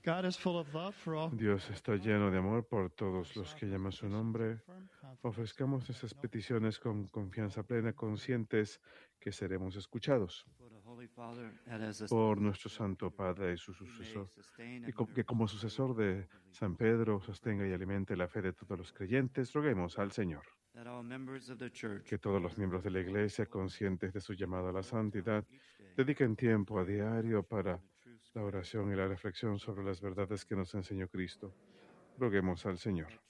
Dios está lleno de amor por todos los que llaman su nombre. Ofrezcamos esas peticiones con confianza plena, conscientes que seremos escuchados por nuestro Santo Padre y su sucesor, y que como sucesor de San Pedro sostenga y alimente la fe de todos los creyentes. Roguemos al Señor. Que todos los miembros de la Iglesia, conscientes de su llamado a la santidad, dediquen tiempo a diario para la oración y la reflexión sobre las verdades que nos enseñó Cristo. Roguemos al Señor.